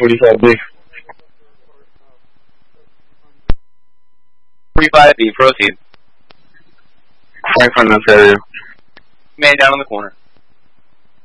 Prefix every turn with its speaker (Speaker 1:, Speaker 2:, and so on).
Speaker 1: 45B.
Speaker 2: 45B, proceed.
Speaker 1: Frankfurt, Ontario.
Speaker 2: Man down on the corner.